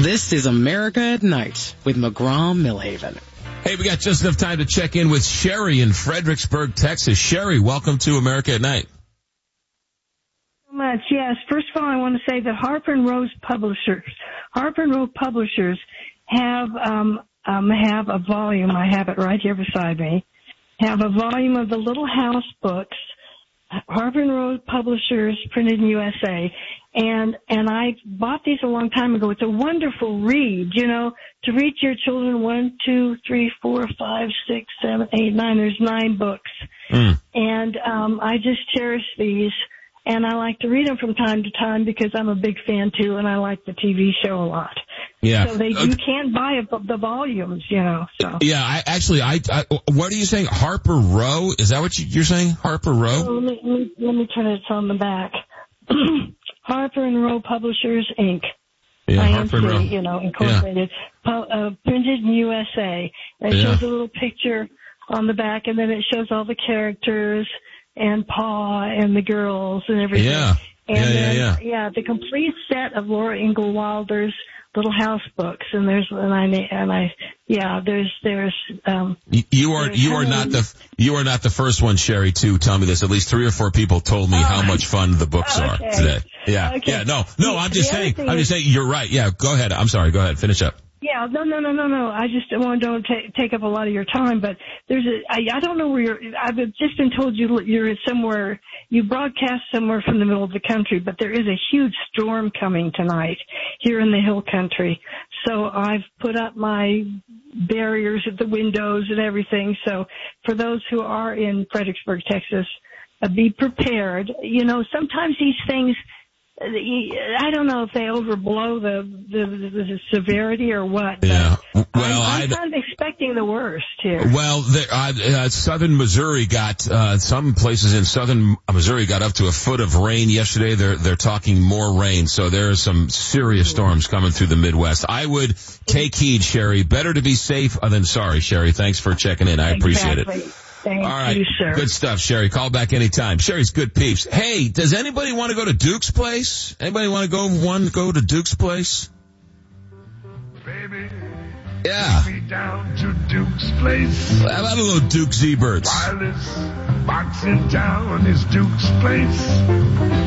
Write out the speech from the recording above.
This is America at Night with McGraw-Millhaven. Hey, we got just enough time to check in with Sherry in Fredericksburg, Texas. Sherry, welcome to America at Night. Much, yes. First of all, I want to say that Harper and Row Publishers have a volume. I have it right here beside me. Have a volume of the Little House books, Harper and Row Publishers, printed in USA. And I bought these a long time ago. It's a wonderful read, to read to your children 1, 2, 3, 4, 5, 6, 7, 8, 9. There's 9 books. And I just cherish these. And I like to read them from time to time because I'm a big fan too, and I like the TV show a lot. Yeah. So you can buy the volumes, So. Yeah, I what are you saying? Harper Row? Is that what you're saying? Harper Row? Oh, let me turn it on the back. Harper and Row Publishers, Inc. Yeah, INC, Harper and Row. Incorporated. Yeah. Printed in USA. And it shows a little picture on the back, and then it shows all the characters and Pa and the girls and everything. Yeah. And the complete set of Laura Ingalls Wilder's Little House books, and there's you are not the first one, Sherry, to tell me this. At least 3 or 4 people told me how much fun the books are today. Yeah. Okay. Yeah, no, I'm just saying you're right. Yeah, go ahead. I'm sorry, go ahead, finish up. Yeah, no. I just don't take up a lot of your time, but I don't know where I've just been told you're somewhere, you broadcast somewhere from the middle of the country, but there is a huge storm coming tonight here in the hill country. So I've put up my barriers at the windows and everything. So for those who are in Fredericksburg, Texas, be prepared. Sometimes these things, I don't know if they overblow the severity or what. Yeah. Well, I'm kind of expecting the worst here. Well, southern Missouri got, some places in southern Missouri got up to a foot of rain yesterday. They're talking more rain. So there are some serious storms coming through the Midwest. I would take heed, Sherry. Better to be safe than sorry, Sherry. Thanks for checking in. I appreciate it. Thank All right. you, sir. Good stuff, Sherry. Call back anytime. Sherry's good peeps. Hey, does anybody want to go to Duke's place? Anybody want to go to Duke's place? Baby, yeah. take me down to Duke's place. How about a little Duke Z-Birds? Wireless box in town is Duke's place.